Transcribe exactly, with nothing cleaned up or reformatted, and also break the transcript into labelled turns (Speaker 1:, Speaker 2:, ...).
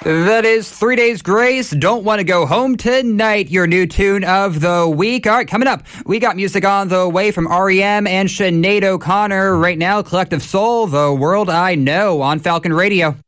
Speaker 1: That is Three Days Grace. Don't Want to Go Home Tonight, your new tune of the week. All right, coming up, we got music on the way from R E M and Sinead O'Connor. Right now, Collective Soul, The World I Know on Falcon Radio.